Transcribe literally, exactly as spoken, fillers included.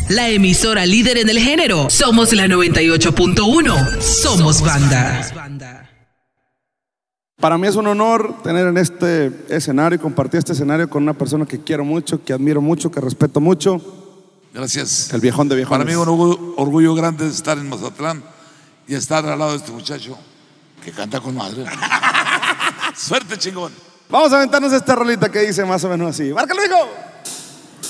la emisora líder en el género. Somos la noventa y ocho punto uno. Somos banda. Para mí es un honor tener en este escenario y compartir este escenario con una persona que quiero mucho, que admiro mucho, que respeto mucho. Gracias. El viejón de viejones. Para mí un orgullo, orgullo grande estar en Mazatlán y estar al lado de este muchacho que canta con madre. Suerte, chingón. Vamos a aventarnos esta rolita que dice más o menos así. ¡Márcalo, hijo!